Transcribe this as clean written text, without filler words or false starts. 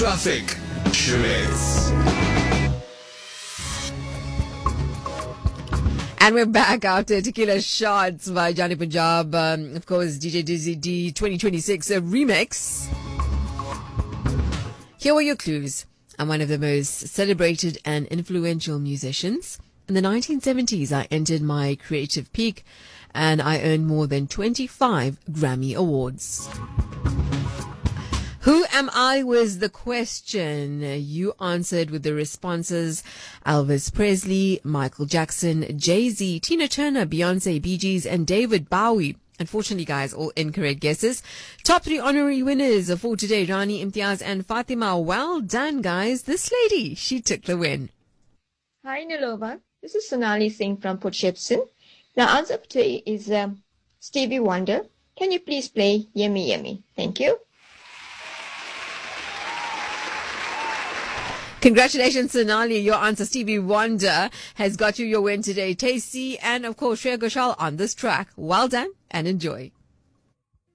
Traffic Shirts. And we're back after Tequila Shots by Johnny Punjab. Of course, DJ Dizzy D 2026 remix. Here were your clues. I'm one of the most celebrated and influential musicians. In the 1970s, I entered my creative peak and I earned more than 25 Grammy Awards. Who am I was the question. You answered with the responses: Elvis Presley, Michael Jackson, Jay-Z, Tina Turner, Beyonce, Bee Gees, and David Bowie. Unfortunately, guys, all incorrect guesses. Top 3 honorary winners for today, Rani, Imtiaz, and Fatima. Well done, guys. This lady, she took the win. Hi, Nilova. This is Sonali Singh from Port Shepstone. The answer for today is Stevie Wonder. Can you please play Yummy Yummy? Thank you. Congratulations, Sonali. Your answer, Stevie Wonder, has got you your win today. Tasty and, of course, Shreya Ghoshal on this track. Well done and enjoy.